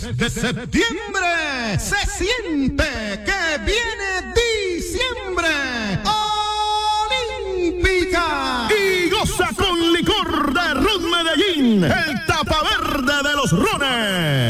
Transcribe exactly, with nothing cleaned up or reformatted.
De septiembre se siente que viene diciembre. Olímpica. Y goza con licor de Ron Medellín, el tapa verde de los rones.